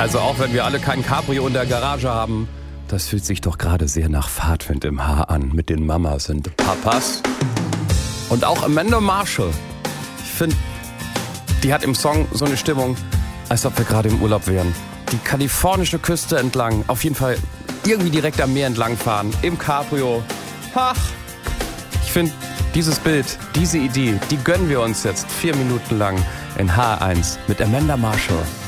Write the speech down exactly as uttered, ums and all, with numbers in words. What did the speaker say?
Also auch wenn wir alle kein Cabrio in der Garage haben, das fühlt sich doch gerade sehr nach Fahrtwind im Haar an mit den Mamas und Papas. Und auch Amanda Marshall. Ich finde, die hat im Song so eine Stimmung, als ob wir gerade im Urlaub wären. Die kalifornische Küste entlang, auf jeden Fall irgendwie direkt am Meer entlang fahren, im Cabrio. Ach, ich finde, dieses Bild, diese Idee, die gönnen wir uns jetzt vier Minuten lang in H eins mit Amanda Marshall.